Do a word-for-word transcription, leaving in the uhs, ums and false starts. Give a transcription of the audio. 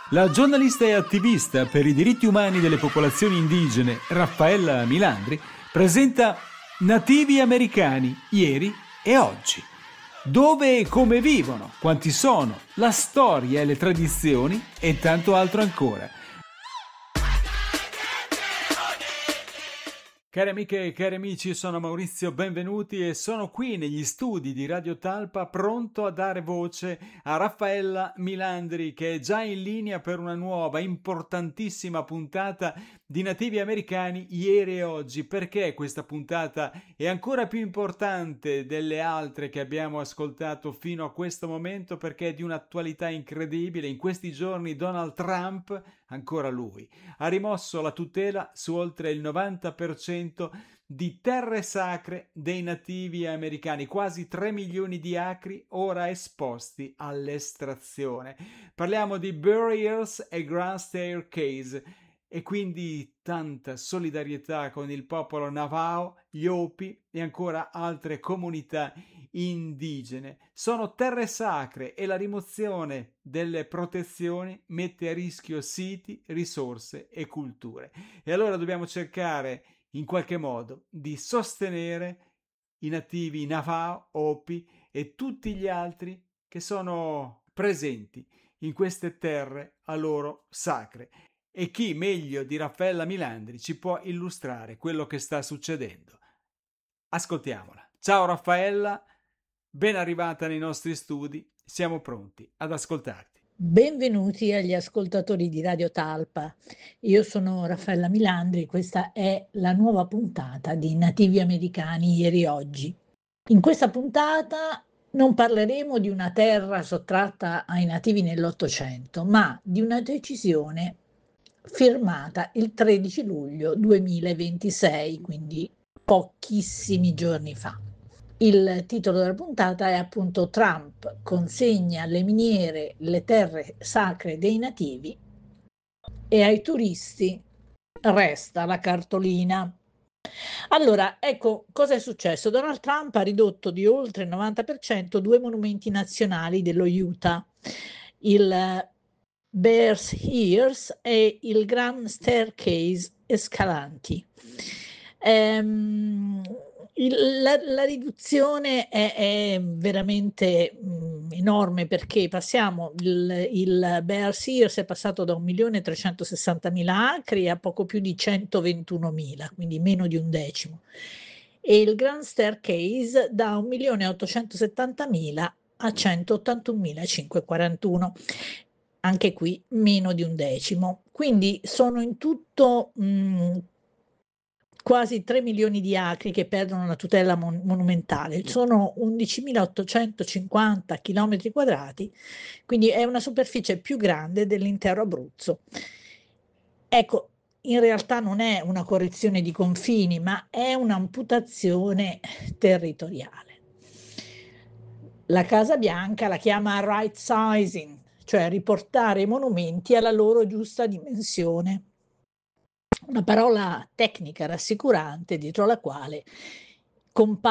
La giornalista e attivista per i diritti umani delle popolazioni indigene Raffaella Milandri presenta Nativi americani, ieri e oggi. Dove e come vivono, quanti sono, la storia e le tradizioni e tanto altro ancora. Cari amiche e cari amici, sono Maurizio, benvenuti e sono qui negli studi di Radio Talpa pronto a dare voce a Raffaella Milandri, che è già in linea per una nuova, importantissima puntata di Nativi Americani ieri e oggi. Perché questa puntata è ancora più importante delle altre che abbiamo ascoltato fino a questo momento? Perché è di un'attualità incredibile. In questi giorni Donald Trump, ancora lui, ha rimosso la tutela su oltre il novanta per cento di terre sacre dei nativi americani, quasi tre milioni di acri ora esposti all'estrazione. Parliamo di Burry Hills e Grand Staircase e quindi tanta solidarietà con il popolo Navajo, gli Hopi e ancora altre comunità indigene. Sono terre sacre e la rimozione delle protezioni mette a rischio siti, risorse e culture. E allora dobbiamo cercare in qualche modo di sostenere i nativi Navajo, Hopi e tutti gli altri che sono presenti in queste terre a loro sacre. E chi meglio di Raffaella Milandri ci può illustrare quello che sta succedendo? Ascoltiamola. Ciao Raffaella, ben arrivata nei nostri studi, siamo pronti ad ascoltarti. Benvenuti agli ascoltatori di Radio Talpa. Io sono Raffaella Milandri, questa è la nuova puntata di Nativi Americani ieri e oggi. In questa puntata non parleremo di una terra sottratta ai nativi nell'Ottocento, ma di una decisione firmata il tredici luglio duemilaventisei, quindi pochissimi giorni fa. Il titolo della puntata è appunto Trump consegna alle miniere le terre sacre dei nativi e ai turisti resta la cartolina. Allora, ecco cosa è successo. Donald Trump ha ridotto di oltre il novanta per cento due monumenti nazionali dello Utah, il Bears Ears e il Grand Staircase Escalanti. Ehm, il, la, la riduzione è, è veramente mh, enorme, perché passiamo, il, il Bear Sears è passato da un milione trecentosessantamila acri a poco più di centoventunomila, quindi meno di un decimo, e il Grand Staircase da un milione ottocentosettantamila a centottantunomilacinquecentoquarantuno, anche qui meno di un decimo, quindi sono in tutto mh, quasi tre milioni di acri che perdono la tutela mon- monumentale, sono undicimilaottocentocinquanta chilometri quadrati, quindi è una superficie più grande dell'intero Abruzzo. Ecco, in realtà non è una correzione di confini, ma è un'amputazione territoriale. La Casa Bianca la chiama right sizing, cioè riportare i monumenti alla loro giusta dimensione. Una parola tecnica rassicurante dietro la quale compare